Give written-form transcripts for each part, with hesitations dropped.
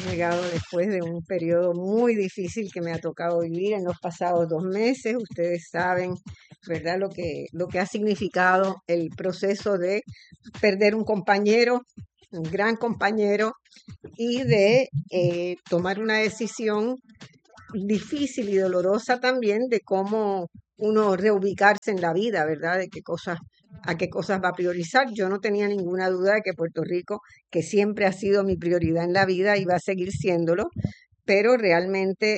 llegado después de un periodo muy difícil que me ha tocado vivir en los pasados 2 meses. Ustedes saben, ¿verdad?, lo que ha significado el proceso de perder un compañero, un gran compañero, y de tomar una decisión difícil y dolorosa también de cómo uno reubicarse en la vida, ¿verdad? A qué cosas va a priorizar. Yo no tenía ninguna duda de que Puerto Rico, que siempre ha sido mi prioridad en la vida, iba a seguir siéndolo, pero realmente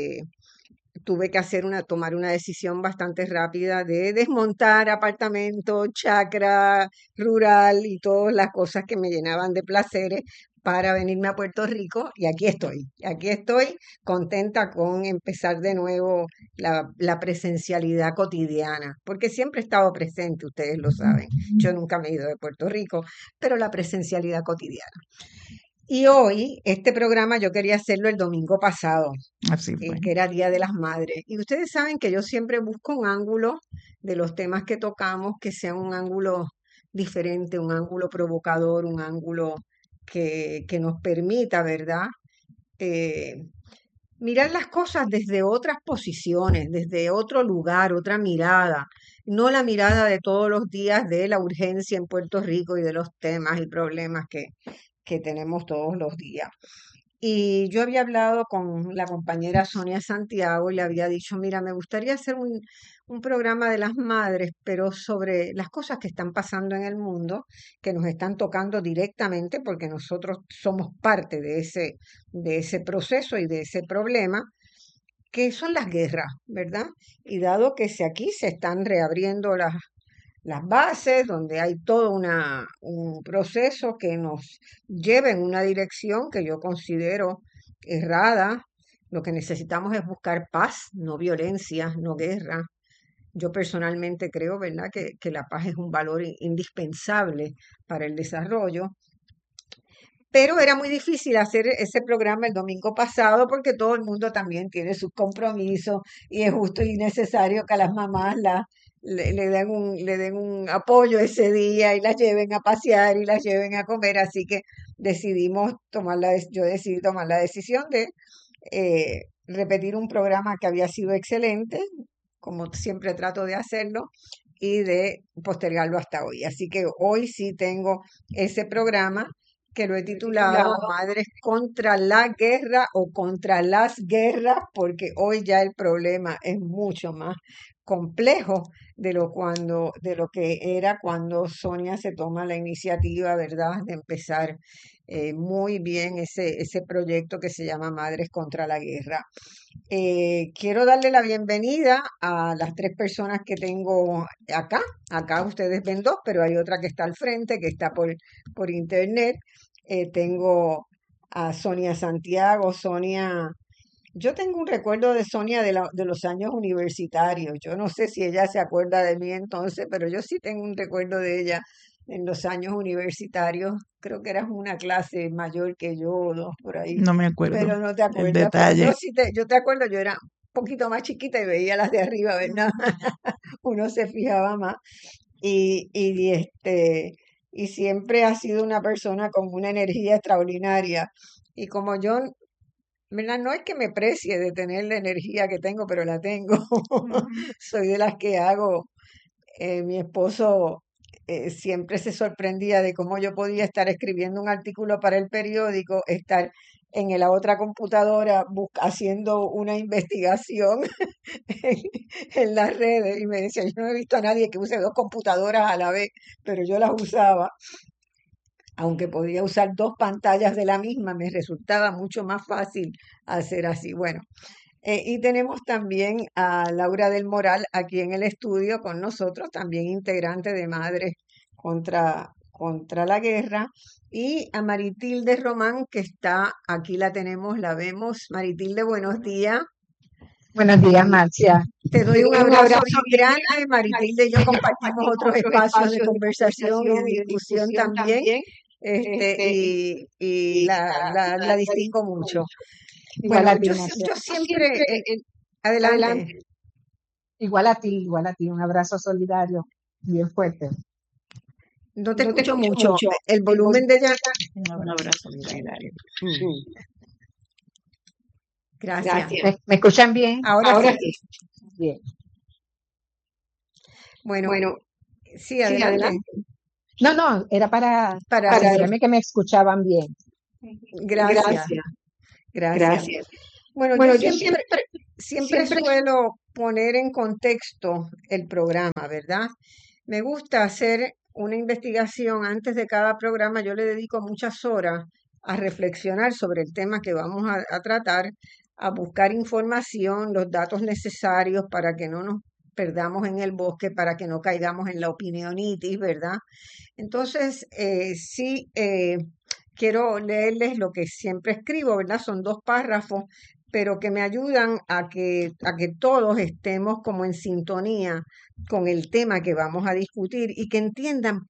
tuve que tomar una decisión bastante rápida de desmontar apartamento, chacra, rural y todas las cosas que me llenaban de placeres para venirme a Puerto Rico, y aquí estoy contenta con empezar de nuevo la presencialidad cotidiana, porque siempre he estado presente, ustedes lo saben. Yo nunca me he ido de Puerto Rico, pero la presencialidad cotidiana. Y hoy, este programa yo quería hacerlo el domingo pasado, Así fue. que era Día de las Madres. Y ustedes saben que yo siempre busco un ángulo de los temas que tocamos que sea un ángulo diferente, un ángulo provocador, un ángulo que nos permita, ¿verdad? Eh, Mirar las cosas desde otras posiciones, desde otro lugar, otra mirada, no la mirada de todos los días de la urgencia en Puerto Rico y de los temas y problemas que tenemos todos los días. Y yo había hablado con la compañera Sonia Santiago y le había dicho, mira, me gustaría hacer un programa de las madres, pero sobre las cosas que están pasando en el mundo, que nos están tocando directamente, porque nosotros somos parte de ese proceso y de ese problema, que son las guerras, ¿verdad? Y dado que aquí se están reabriendo las bases, donde hay todo un proceso que nos lleva en una dirección que yo considero errada. Lo que necesitamos es buscar paz, no violencia, no guerra. Yo personalmente creo, ¿verdad?, que la paz es un valor indispensable para el desarrollo. Pero era muy difícil hacer ese programa el domingo pasado porque todo el mundo también tiene sus compromisos y es justo y necesario que a las mamás le den un apoyo ese día y las lleven a pasear y las lleven a comer. Así que yo decidí tomar la decisión de repetir un programa que había sido excelente, como siempre trato de hacerlo, y de postergarlo hasta hoy. Así que hoy sí tengo ese programa que lo he titulado Madres contra la guerra o contra las guerras, porque hoy ya el problema es mucho más complejo de lo que era cuando Sonia se toma la iniciativa, ¿verdad?, de empezar muy bien ese proyecto que se llama Madres contra la Guerra. Quiero darle la bienvenida a las tres personas que tengo acá. Acá ustedes ven dos, pero hay otra que está al frente, que está por internet. Tengo a Sonia Santiago. Sonia, yo tengo un recuerdo de Sonia de los años universitarios. Yo no sé si ella se acuerda de mí entonces, pero yo sí tengo un recuerdo de ella en los años universitarios. Creo que eras una clase mayor que yo, o dos por ahí, No me acuerdo pero no te el acuerdas. Pero detalle. yo te acuerdo, yo era un poquito más chiquita y veía las de arriba, ¿verdad? Uno se fijaba más. Y siempre ha sido una persona con una energía extraordinaria. Y como yo, ¿verdad?, no es que me precie de tener la energía que tengo, pero la tengo. Soy de las que hago. Mi esposo siempre se sorprendía de cómo yo podía estar escribiendo un artículo para el periódico, estar en la otra computadora haciendo una investigación en, en las redes. Y me decía, yo no he visto a nadie que use dos computadoras a la vez, pero yo las usaba. Aunque podía usar dos pantallas de la misma, me resultaba mucho más fácil hacer así. Bueno, y tenemos también a Laura del Moral aquí en el estudio con nosotros, también integrante de Madres contra la Guerra, y a Maritilde Román, que está aquí, la tenemos, la vemos. Maritilde, buenos días. Buenos días, Marcia. Te doy Te un doy un abrazo abrazo bien bien grande. grande. Maritilde y yo Martilde y yo compartimos compartimos otros otros espacios de espacios de conversación y de conversación y de discusión discusión también, también, y la la distingo distingo mucho. mucho. Igual Bueno, a ti, Marcia. yo Yo siempre, siempre, adelante, adelante. Igual a ti. Un abrazo solidario bien fuerte. no te No te escucho escucho mucho. mucho. El El volumen volumen de ella, Un abrazo solidario. mm, Gracias. ¿Me escuchan bien? Ahora sí. Bien. Bueno, sí, Sí, adelante. adelante. No, era para Para asegurarme que me escuchaban bien. gracias, gracias. Bueno, yo siempre suelo poner en contexto el programa, ¿verdad? Me gusta hacer una investigación antes de cada programa. Yo le dedico muchas horas a reflexionar sobre el tema que vamos a tratar, a buscar información, los datos necesarios para que no nos perdamos en el bosque, para que no caigamos en la opinionitis, ¿verdad? Entonces, sí, quiero leerles lo que siempre escribo, ¿verdad? Son 2 párrafos, pero que me ayudan a que todos estemos como en sintonía con el tema que vamos a discutir y que entiendan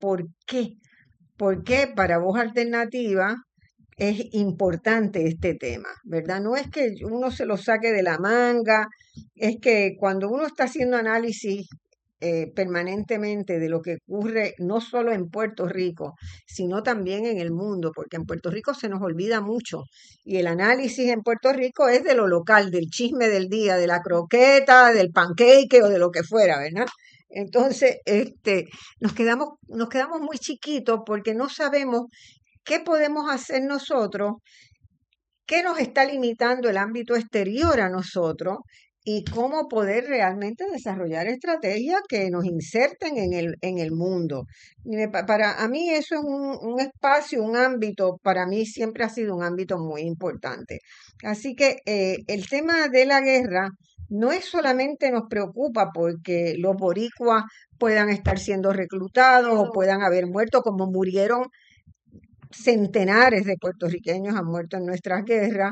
por qué para Voz Alternativa es importante este tema, ¿verdad? No es que uno se lo saque de la manga, es que cuando uno está haciendo análisis permanentemente de lo que ocurre no solo en Puerto Rico, sino también en el mundo, porque en Puerto Rico se nos olvida mucho y el análisis en Puerto Rico es de lo local, del chisme del día, de la croqueta, del pancake o de lo que fuera, ¿verdad? Entonces, nos quedamos muy chiquitos porque no sabemos qué podemos hacer nosotros, qué nos está limitando el ámbito exterior a nosotros y cómo poder realmente desarrollar estrategias que nos inserten en el mundo. Para a mí eso es un espacio, un ámbito, para mí siempre ha sido un ámbito muy importante. Así que el tema de la guerra no es solamente nos preocupa porque los boricuas puedan estar siendo reclutados o puedan haber muerto como murieron centenares de puertorriqueños han muerto en nuestras guerras.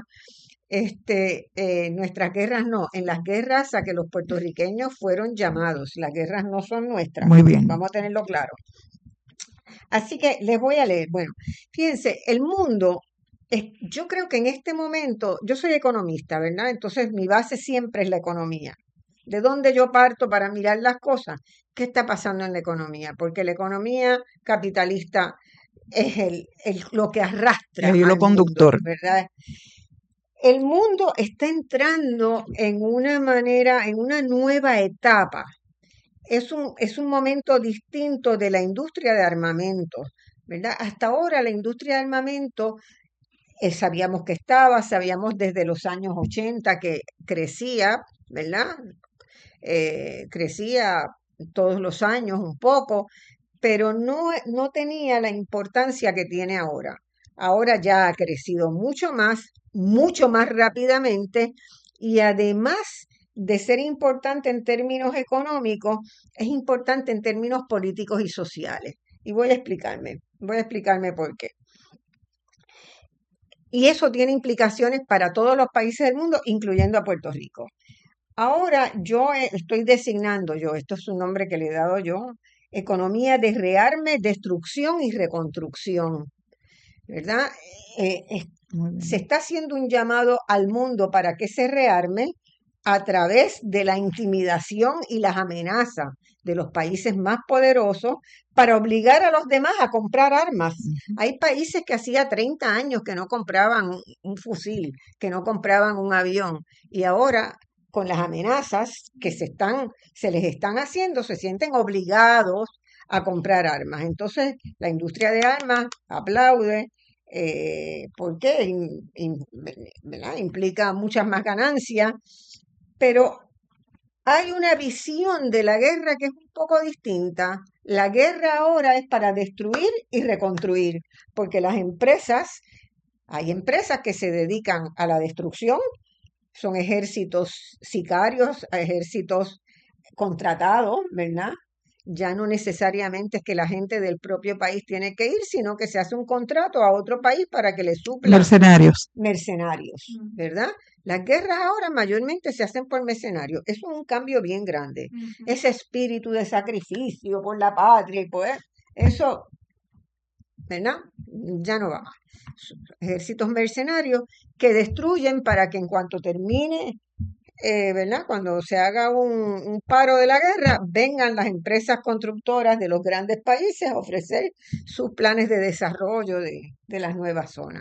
Nuestras guerras no, en las guerras a que los puertorriqueños fueron llamados, las guerras no son nuestras. Muy bien. Vamos a tenerlo claro. Así que les voy a leer. Bueno, fíjense, el mundo, yo creo que en este momento, yo soy economista, ¿verdad? Entonces mi base siempre es la economía. ¿De dónde yo parto para mirar las cosas? ¿Qué está pasando en la economía? Porque la economía capitalista es lo que arrastra El hilo al mundo, conductor. ¿verdad? El mundo está entrando en una nueva etapa. Es un momento distinto de la industria de armamentos, ¿verdad? Hasta ahora la industria de armamentos sabíamos que sabíamos desde los años 80 que crecía, ¿verdad? Crecía todos los años un poco, pero no tenía la importancia que tiene ahora. Ahora ya ha crecido mucho más rápidamente y además de ser importante en términos económicos, es importante en términos políticos y sociales. Y voy a explicarme por qué. Y eso tiene implicaciones para todos los países del mundo, incluyendo a Puerto Rico. Ahora yo estoy designando esto es un nombre que le he dado yo, economía de rearme, destrucción y reconstrucción, ¿verdad? Se está haciendo un llamado al mundo para que se rearme a través de la intimidación y las amenazas de los países más poderosos para obligar a los demás a comprar armas. Hay países que hacía 30 años que no compraban un fusil, que no compraban un avión y ahora con las amenazas que se les están haciendo, se sienten obligados a comprar armas. Entonces, la industria de armas aplaude, porque ¿verdad? Implica muchas más ganancias, pero hay una visión de la guerra que es un poco distinta. La guerra ahora es para destruir y reconstruir, porque hay empresas que se dedican a la destrucción, son ejércitos sicarios, ejércitos contratados, ¿verdad? Ya no necesariamente es que la gente del propio país tiene que ir, sino que se hace un contrato a otro país para que le supla Mercenarios. ¿verdad? Las guerras ahora mayormente se hacen por mercenarios. Eso es un cambio bien grande. Ese espíritu de sacrificio por la patria y por eso, ¿verdad? Ya no va más. Ejércitos mercenarios que destruyen para que en cuanto termine, ¿verdad? Cuando se haga un paro de la guerra, vengan las empresas constructoras de los grandes países a ofrecer sus planes de desarrollo de las nuevas zonas,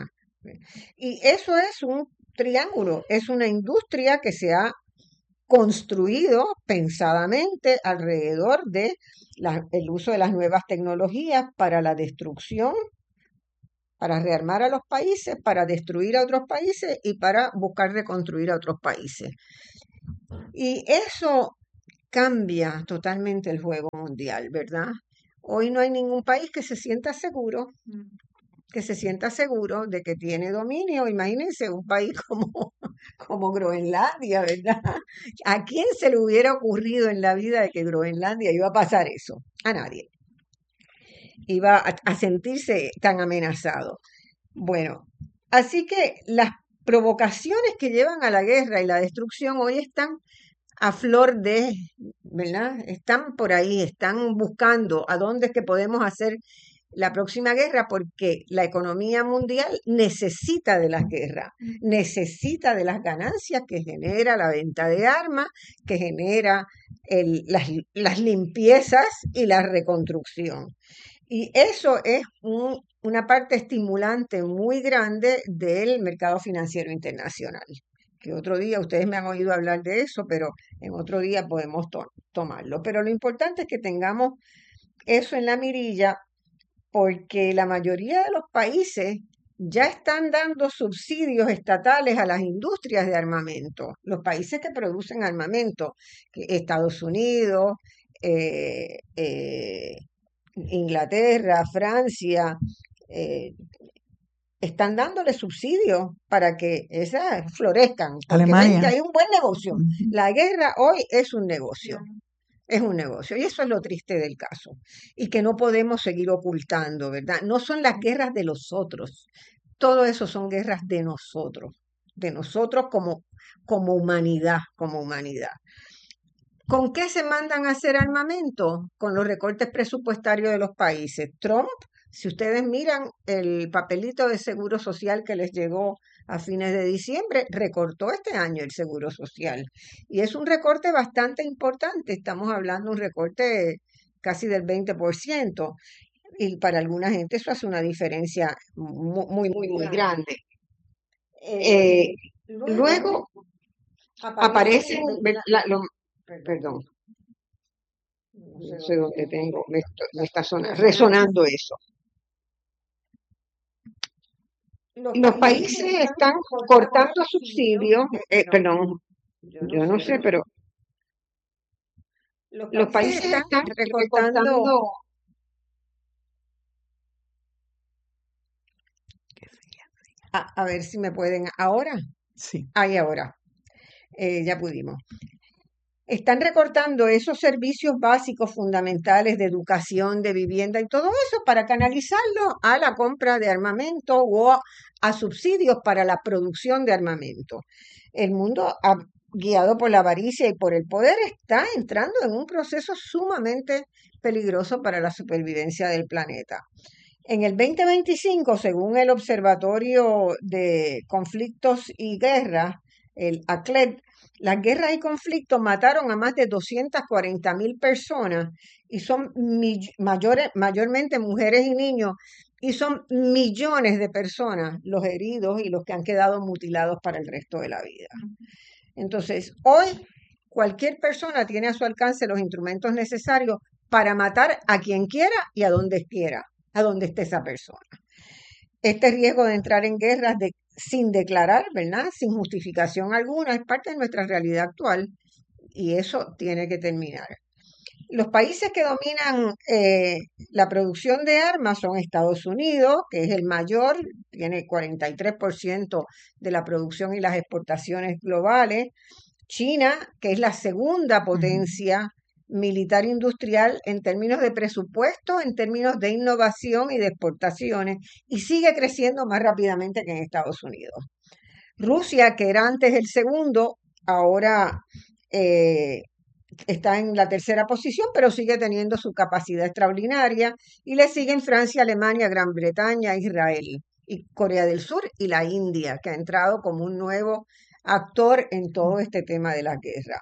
Y eso es un triángulo, es una industria que se ha construido pensadamente alrededor de el uso de las nuevas tecnologías para la destrucción, para rearmar a los países, para destruir a otros países y para buscar reconstruir a otros países. Y eso cambia totalmente el juego mundial, ¿verdad? Hoy no hay ningún país que se sienta seguro de que tiene dominio. Imagínense un país como Groenlandia, ¿verdad? ¿A quién se le hubiera ocurrido en la vida de que Groenlandia iba a pasar eso? A nadie. Iba a sentirse tan amenazado. Bueno, así que las provocaciones que llevan a la guerra y la destrucción hoy están a flor de, ¿verdad? Están por ahí, están buscando a dónde es que podemos hacer la próxima guerra porque la economía mundial necesita de las guerras, necesita de las ganancias que genera la venta de armas, que genera las limpiezas y la reconstrucción. Y eso es una parte estimulante muy grande del mercado financiero internacional. Que otro día, ustedes me han oído hablar de eso, pero en otro día podemos tomarlo. Pero lo importante es que tengamos eso en la mirilla porque la mayoría de los países ya están dando subsidios estatales a las industrias de armamento, los países que producen armamento, Estados Unidos, eh, eh, Inglaterra, Francia, eh, están dándole subsidios para que esas florezcan, porque ven que Alemania. hay un buen negocio. Ujú. La guerra hoy es un negocio. Es un negocio y eso es lo triste del caso y que no podemos seguir ocultando, ¿verdad? No son las guerras de los otros, todo eso son guerras de nosotros como humanidad, como humanidad. ¿Con qué se mandan a hacer armamento? Con los recortes presupuestarios de los países. Trump, si ustedes miran el papelito de seguro social que les llegó a fines de diciembre, recortó este año el seguro social. Y es un recorte bastante importante. Estamos hablando de un recorte casi del 20%. Y para alguna gente eso hace una diferencia muy grande. Eh, Luego aparecen, perdón, no sé dónde tengo, me está resonando eso. Los países están cortando subsidios, perdón, yo no sé, pero los países están recortando. A ver si me pueden ahora. Sí. Ahí ahora. Ya pudimos. Están recortando esos servicios básicos fundamentales de educación, de vivienda y todo eso para canalizarlo a la compra de armamento o a subsidios para la producción de armamento. El mundo, guiado por la avaricia y por el poder, está entrando en un proceso sumamente peligroso para la supervivencia del planeta. En el 2025, según el Observatorio de Conflictos y Guerras, el ACLED, las guerras y conflictos mataron a más de 240.000 personas y son mayormente mujeres y niños y son millones de personas los heridos y los que han quedado mutilados para el resto de la vida. Entonces, hoy cualquier persona tiene a su alcance los instrumentos necesarios para matar a quien quiera y a donde quiera, a donde esté esa persona. Este riesgo de entrar en guerras sin declarar, ¿verdad? Sin justificación alguna, es parte de nuestra realidad actual y eso tiene que terminar. Los países que dominan la producción de armas son Estados Unidos, que es el mayor, tiene 43% de la producción y las exportaciones globales. China, que es la segunda potencia militar industrial en términos de presupuesto, en términos de innovación y de exportaciones, y sigue creciendo más rápidamente que en Estados Unidos. Rusia, que era antes el segundo, ahora está en la tercera posición, pero sigue teniendo su capacidad extraordinaria, y le siguen Francia, Alemania, Gran Bretaña, Israel, y Corea del Sur y la India, que ha entrado como un nuevo actor en todo este tema de la guerra.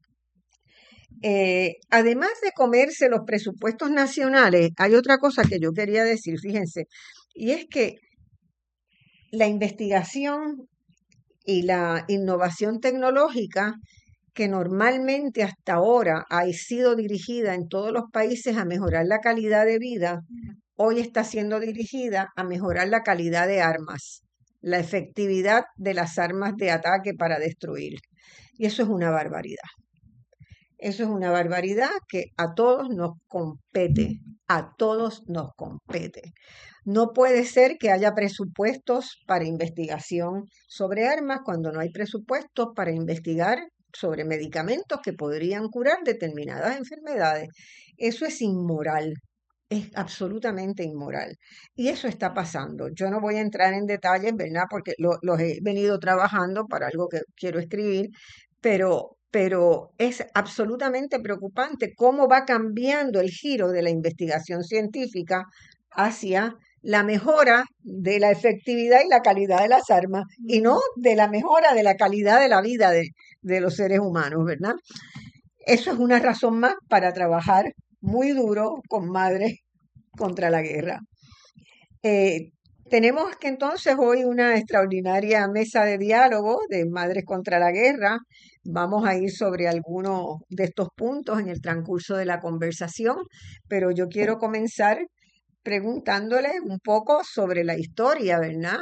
Además de comerse los presupuestos nacionales, hay otra cosa que yo quería decir, fíjense, y es que la investigación y la innovación tecnológica, que normalmente hasta ahora ha sido dirigida en todos los países a mejorar la calidad de vida, hoy está siendo dirigida a mejorar la calidad de armas, la efectividad de las armas de ataque para destruir. Y eso es una barbaridad. Eso es una barbaridad que a todos nos compete, a todos nos compete. No puede ser que haya presupuestos para investigación sobre armas cuando no hay presupuestos para investigar sobre medicamentos que podrían curar determinadas enfermedades. Eso es inmoral, es absolutamente inmoral. Y eso está pasando. Yo no voy a entrar en detalles, ¿verdad? Porque los he venido trabajando para algo que quiero escribir, pero es absolutamente preocupante cómo va cambiando el giro de la investigación científica hacia la mejora de la efectividad y la calidad de las armas y no de la mejora de la calidad de la vida de los seres humanos, ¿verdad? Eso es una razón más para trabajar muy duro con Madres contra la Guerra. Eh, tenemos que entonces hoy una extraordinaria mesa de diálogo de Madres contra la Guerra. Vamos a ir sobre algunos de estos puntos en el transcurso de la conversación, pero yo quiero comenzar preguntándole un poco sobre la historia, ¿verdad?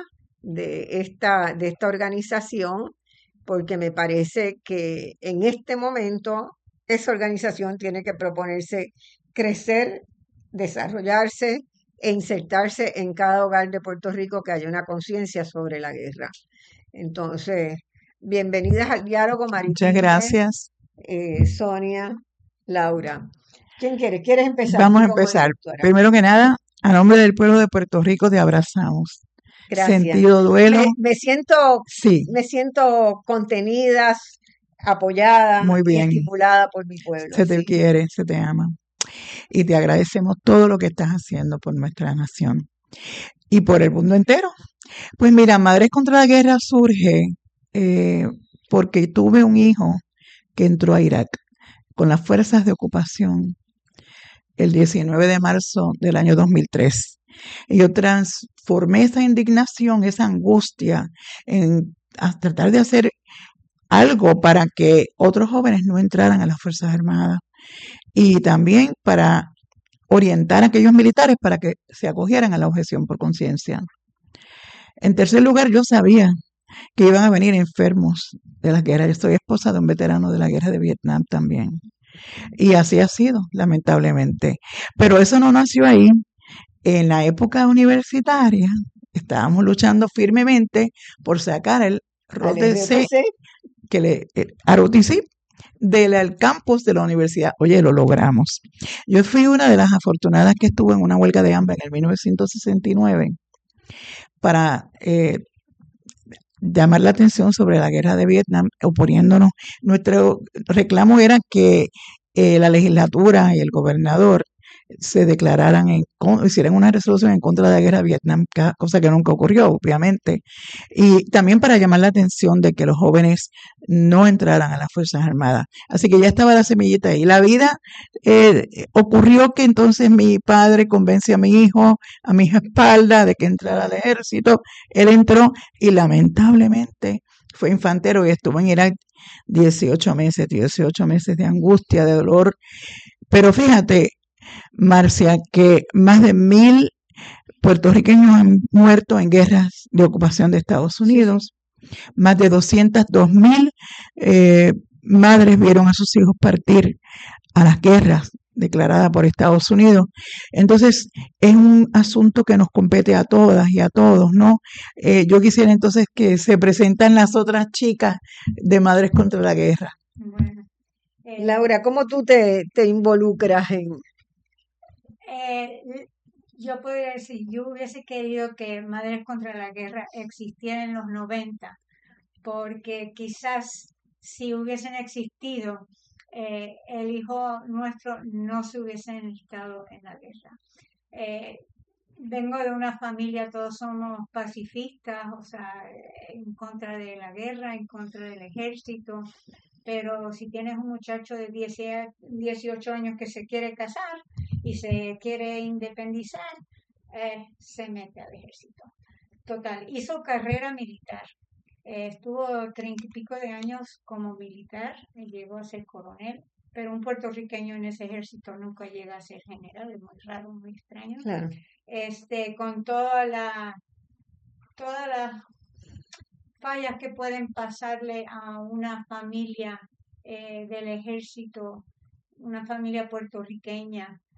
De esta organización, porque me parece que en este momento esa organización tiene que proponerse crecer, desarrollarse e insertarse en cada hogar de Puerto Rico, que haya una conciencia sobre la guerra. Entonces, bienvenidas al diálogo, Muchas Maritilde, gracias. Sonia, Laura. ¿Quién quiere? ¿Quieres empezar Vamos tú a como empezar. instructora? Primero que nada, a nombre del pueblo de Puerto Rico te abrazamos. Gracias. Sentido duelo, Me siento sí, contenida, apoyada muy y bien. estimulada por mi pueblo, Se te sí. quiere, se te ama. Y te agradecemos todo lo que estás haciendo por nuestra nación y por el mundo entero. Pues mira, Madres contra la Guerra surge porque tuve un hijo que entró a Irak con las fuerzas de ocupación el 19 de marzo del año 2003. Y yo transformé esa indignación, esa angustia, a tratar de hacer algo para que otros jóvenes no entraran a las Fuerzas Armadas y también para orientar a aquellos militares para que se acogieran a la objeción por conciencia. En tercer lugar, yo sabía que iban a venir enfermos de las guerras. Yo soy esposa de un veterano de la guerra de Vietnam también. Y así ha sido, lamentablemente. Pero eso no nació ahí. En la época universitaria estábamos luchando firmemente por sacar el Al ROTC, ROTC, ROTC del campus de la universidad. Oye, lo logramos. Yo fui una de las afortunadas que estuvo en una huelga de hambre en el 1969 para llamar la atención sobre la guerra de Vietnam, oponiéndonos. Nuestro reclamo era que la legislatura y el gobernador se declararan hicieran una resolución en contra de la guerra de Vietnam, cosa que nunca ocurrió, obviamente. Y también para llamar la atención de que los jóvenes no entraran a las Fuerzas Armadas. Así que ya estaba la semillita ahí. La vida ocurrió que entonces mi padre convence a mi hijo, a mi espalda, de que entrara al ejército. Él entró y lamentablemente fue infantero y estuvo en Irak 18 meses de angustia, de dolor. Pero fíjate, Marcia, que más de 1,000 puertorriqueños han muerto en guerras de ocupación de Estados Unidos. Más de 202,000 madres vieron a sus hijos partir a las guerras declaradas por Estados Unidos. Entonces, es un asunto que nos compete a todas y a todos, ¿no? Yo quisiera entonces que se presentan las otras chicas de Madres contra la Guerra. Bueno, Laura, ¿cómo tú te involucras en...? Yo podría decir, yo hubiese querido que Madres contra la Guerra existiera en los 90, porque quizás si hubiesen existido, el hijo nuestro no se hubiese enlistado en la guerra. Vengo de una familia, todos somos pacifistas, o sea, en contra de la guerra, en contra del ejército, pero si tienes un muchacho de 18 años que se quiere casar y se quiere independizar, se mete al ejército. total. Hizo carrera militar. Estuvo 30 y pico de años como militar, llegó a ser coronel, pero un puertorriqueño en ese ejército nunca llega a ser general, es muy raro, muy extraño. Claro. Con todas las fallas que pueden pasarle a una familia del ejército, una familia puertorriqueña,